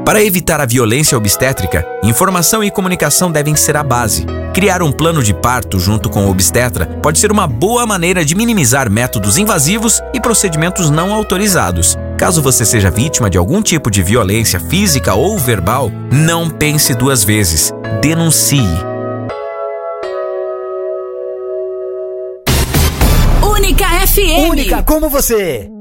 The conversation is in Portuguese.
Para evitar a violência obstétrica, informação e comunicação devem ser a base. Criar um plano de parto junto com o obstetra pode ser uma boa maneira de minimizar métodos invasivos e procedimentos não autorizados. Caso você seja vítima de algum tipo de violência física ou verbal, não pense duas vezes. Denuncie. Única FM. Única como você.